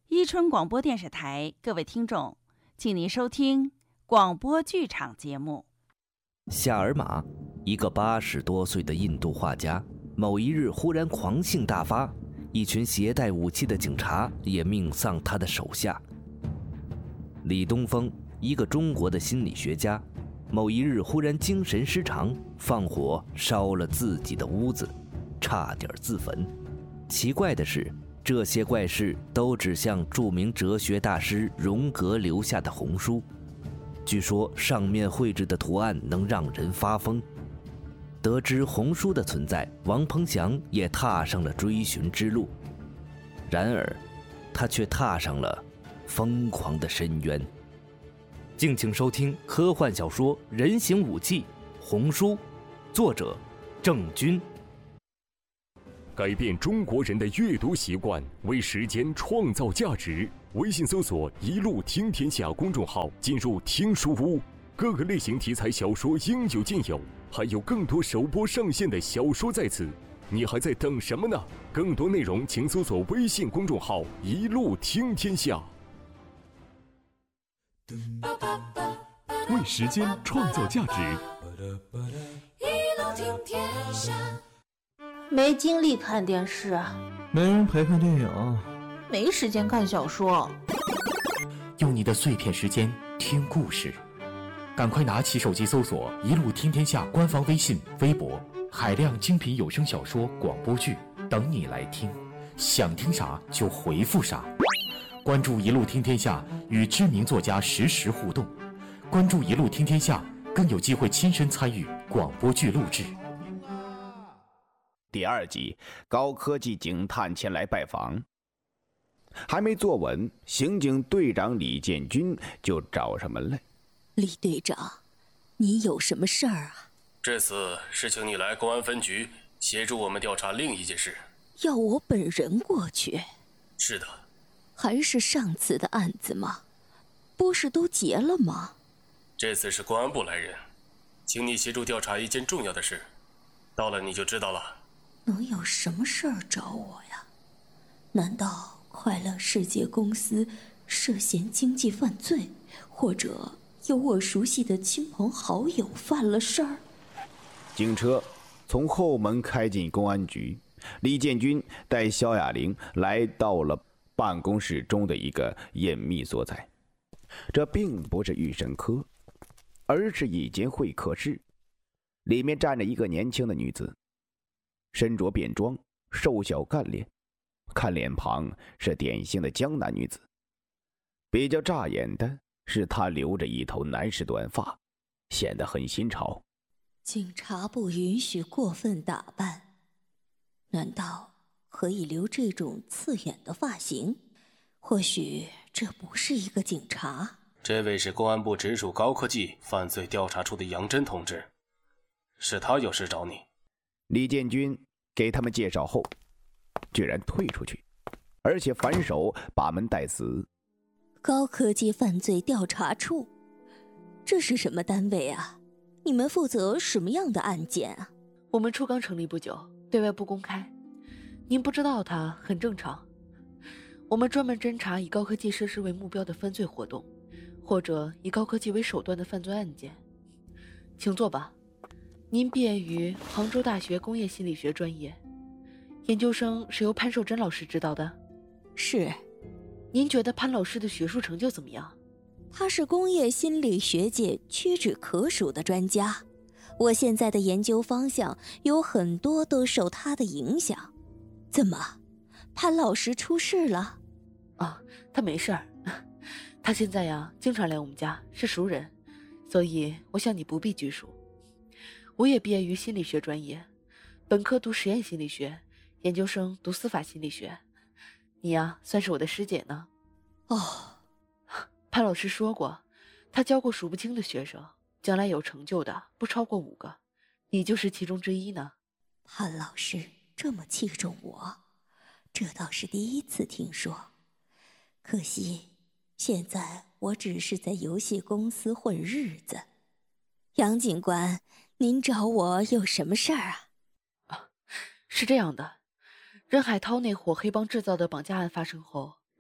伊春广播电视台，各位听众，请您收听广播剧场节目。 夏尔玛，一个80多岁的印度画家，某一日忽然狂性大发，一群携带武器的警察也命丧他的手下。李东风，一个中国的心理学家，某一日忽然精神失常，放火烧了自己的屋子，差点自焚。奇怪的是，这些怪事都指向著名哲学大师荣格留下的红书，据说上面绘制的图案能让人发疯。得知红书的存在，王鹏翔也踏上了追寻之路，然而他却踏上了疯狂的深渊。敬请收听科幻小说《人形武器：红书》，作者郑钧。 改变中国人的阅读习惯，为时间创造价值。微信搜索“一路听天下”公众号，进入听书屋，各个类型题材小说应有尽有，还有更多首播上线的小说在此，你还在等什么呢？更多内容请搜索微信公众号“一路听天下”。 为时间创造价值， 一路听天下。 没精力看电视， 没人陪看电影， 没时间看小说。 用你的碎片时间听故事，赶快拿起手机搜索“一路听天下”官方微信、微博，海量精品有声小说、广播剧等你来听，想听啥就回复啥。关注“一路听天下”，与知名作家实时互动。关注“一路听天下”，更有机会亲身参与广播剧录制。 第2集，高科技警探前来拜访。还没坐稳，刑警队长李建军就找上门来。 李队长，你有什么事儿啊？ 这次是请你来公安分局协助我们调查另一件事。 要我本人过去？ 是的。 还是上次的案子吗？不是都结了吗？ 这次是公安部来人，请你协助调查一件重要的事，到了你就知道了。 能有什么事儿找我呀？难道快乐世界公司涉嫌经济犯罪，或者有我熟悉的亲朋好友犯了事儿？ 警车从后门开进公安局，李建军带肖亚玲来到了办公室中的一个隐秘所在。这并不是预审科，而是一间会客室，里面站着一个年轻的女子，身着便装，瘦小干练，看脸庞是典型的江南女子。比较扎眼的是她留着一头男士短发，显得很新潮。 警察不允许过分打扮，难道可以留这种刺眼的发型？或许这不是一个警察。 这位是公安部直属高科技犯罪调查处的杨真同志，是他有事找你。 李建军给他们介绍后，居然退出去，而且反手把门带死。 高科技犯罪调查处，这是什么单位啊？你们负责什么样的案件啊？ 我们处刚成立不久，对外不公开，您不知道它很正常。我们专门侦查以高科技设施为目标的犯罪活动，或者以高科技为手段的犯罪案件。请坐吧。您毕业于杭州大学工业心理学专业，研究生是由潘寿珍老师指导的。 是。 您觉得潘老师的学术成就怎么样？ 他是工业心理学界屈指可数的专家，我现在的研究方向有很多都受他的影响。怎么，潘老师出事了？ 啊，他没事儿。他现在呀，经常来我们家，是熟人，所以我想你不必拘束。我也毕业于心理学专业，本科读实验心理学，研究生读司法心理学。你呀，算是我的师姐呢。 哦， 潘老师说过，他教过数不清的学生，将来有成就的不超过5个，你就是其中之一呢。 潘老师这么器重我，这倒是第一次听说。可惜现在我只是在游戏公司混日子。杨警官，您找我有什么事儿啊？ 是这样的，任海涛那伙黑帮制造的绑架案发生后，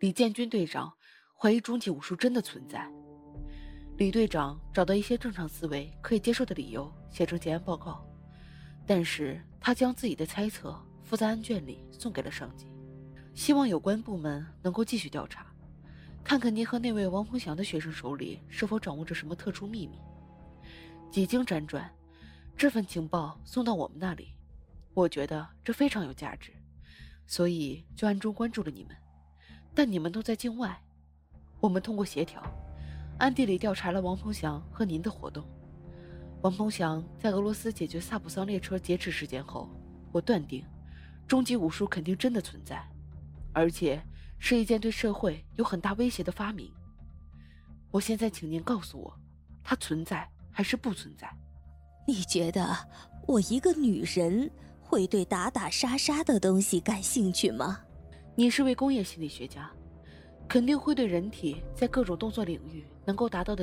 李建军队长怀疑终极武术真的存在。李队长找到一些正常思维可以接受的理由写成结案报告，但是他将自己的猜测附在案卷里送给了上级，希望有关部门能够继续调查，看看您和那位王鹏翔的学生手里是否掌握着什么特殊秘密。几经辗转，这份情报送到我们那里，我觉得这非常有价值，所以就暗中关注了你们。但你们都在境外，我们通过协调，暗地里调查了王鹏翔和您的活动。王鹏翔在俄罗斯解决萨普桑列车劫持事件后，我断定终极武术肯定真的存在，而且是一件对社会有很大威胁的发明。我现在请您告诉我，它存在还是不存在？ 你觉得我一个女人会对打打杀杀的东西感兴趣吗？ 你是位工业心理学家，肯定会对人体在各种动作领域能够达到的